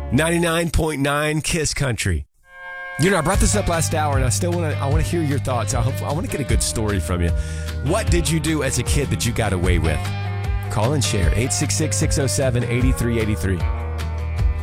99.9 Kiss Country. You know, I brought this up last hour, and I want to hear your thoughts. I want to get a good story from you. What did you do as a kid that you got away with? Call and share. 866-607-8383.